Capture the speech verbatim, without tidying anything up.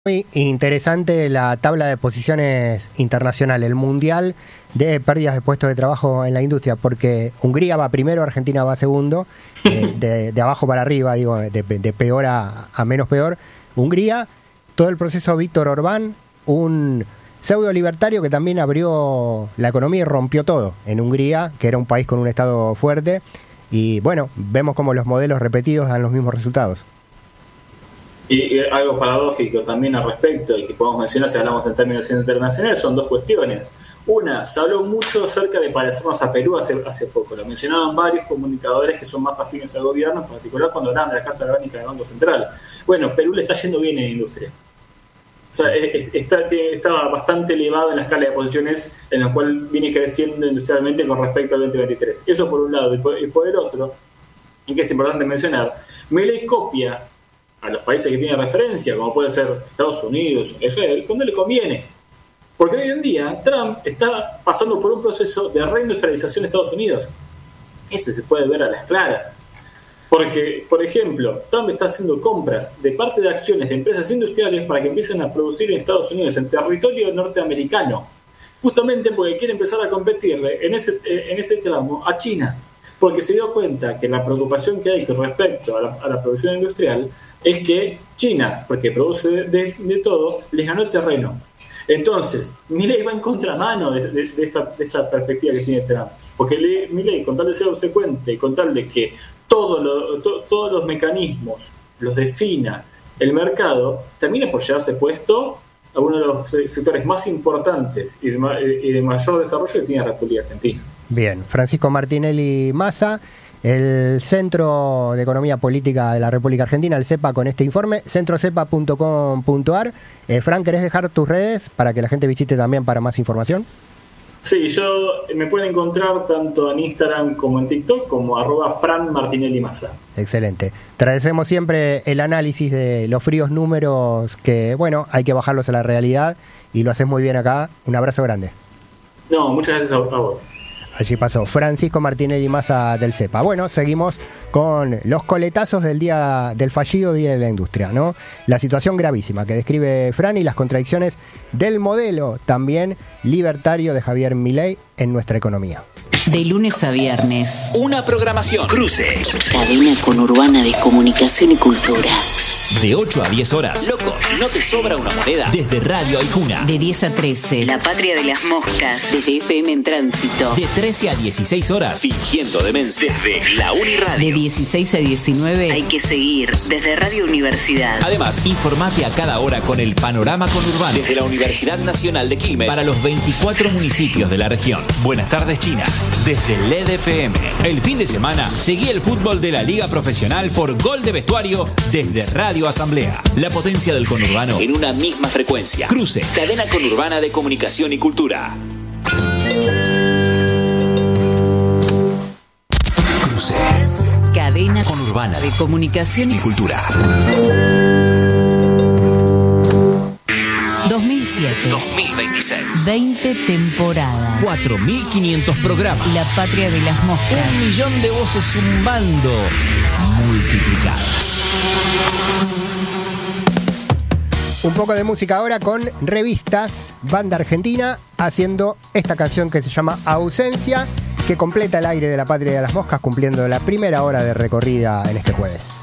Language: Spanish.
Muy interesante la tabla de posiciones internacional, el mundial de pérdidas de puestos de trabajo en la industria, porque Hungría va primero, Argentina va segundo, eh, de, de abajo para arriba, digo, de, de peor a, a menos peor. Hungría, todo el proceso Víctor Orbán, un pseudo libertario que también abrió la economía y rompió todo en Hungría, que era un país con un estado fuerte, y bueno, vemos como los modelos repetidos dan los mismos resultados. Y, y algo paradójico también al respecto, y que podemos mencionar si hablamos en términos internacionales, son dos cuestiones. Una, se habló mucho acerca de parecernos a Perú hace, hace poco. Lo mencionaban varios comunicadores que son más afines al gobierno, en particular cuando hablaban de la Carta Orgánica del Banco Central. Bueno, Perú le está yendo bien en la industria. O sea, está, estaba bastante elevado en la escala de posiciones, en la cual viene creciendo industrialmente con respecto al veinte veintitrés. Eso por un lado. Y por, y por el otro, y que es importante mencionar, Milei copia a los países que tienen referencia, como puede ser Estados Unidos, Israel, cuando le conviene. Porque hoy en día Trump está pasando por un proceso de reindustrialización de Estados Unidos. Eso se puede ver a las claras. Porque, por ejemplo, Trump está haciendo compras de parte de acciones de empresas industriales para que empiecen a producir en Estados Unidos, en territorio norteamericano. Justamente porque quiere empezar a competirle en ese, en ese tramo a China. Porque se dio cuenta que la preocupación que hay con respecto a la, a la producción industrial es que China, porque produce de, de todo, les ganó el terreno. Entonces, Milei va en contramano de, de, de, esta, de esta perspectiva que tiene Trump. Porque le, Milei, con tal de ser obsecuente y con tal de que todo lo, to, todos los mecanismos los defina el mercado, termina por llevarse puesto a uno de los sectores más importantes y de, y de mayor desarrollo que tiene la República Argentina. Bien, Francisco Martinelli Massa, el Centro de Economía Política de la República Argentina, el CEPA, con este informe, centrocepa punto com punto ar. Eh, Fran, ¿querés dejar tus redes para que la gente visite también para más información? Sí, yo me pueden encontrar tanto en Instagram como en TikTok como arroba Fran Martinelli Massa. Excelente. Te agradecemos siempre el análisis de los fríos números que, bueno, hay que bajarlos a la realidad y lo haces muy bien acá. Un abrazo grande. No, muchas gracias a, a vos. Allí pasó Francisco Martinelli Massa del CEPA. Bueno, seguimos con los coletazos del día del fallido Día de la Industria, ¿no? La situación gravísima que describe Fran y las contradicciones del modelo también libertario de Javier Milei en nuestra economía. De lunes a viernes. Una programación. Cruce. Cadena conurbana de comunicación y cultura. De ocho a diez horas. Loco, ¿no te sobra una moneda? Desde Radio Aijuna. De diez a trece. La Patria de las Moscas. Desde F M en Tránsito. De trece a dieciséis horas. Fingiendo demencia. Desde la Uniradio. De dieciséis a diecinueve. Hay que seguir. Desde Radio Universidad. Además, informate a cada hora con el panorama conurbano. Desde la Universidad Nacional de Quilmes. Para los veinticuatro municipios de la región. Buenas tardes, China. Desde L E D F M. El fin de semana, seguí el fútbol de la Liga Profesional por Gol de Vestuario desde Radio Asamblea. La potencia del conurbano en una misma frecuencia. Cruce, cadena conurbana de comunicación y cultura. Cruce, cadena conurbana de comunicación y cultura. dos mil siete. dos mil veintiséis. veinte temporadas. cuatro mil quinientos programas. La Patria de las Moscas. Un millón de voces zumbando. Multiplicadas. Un poco de música ahora con Revistas, banda argentina, haciendo esta canción que se llama Ausencia, que completa el aire de la Patria de las Moscas, cumpliendo la primera hora de recorrida en este jueves.